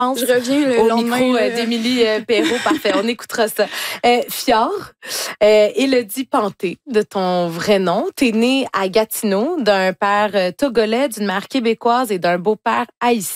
pense. Je reviens le au lendemain, micro là. d'Émilie Perrault. Parfait, on écoutera ça. Fior, Élodie Panté, de ton vrai nom. T'es née à Gatineau d'un père togolais, d'une mère québécoise et d'un beau-père haïtien.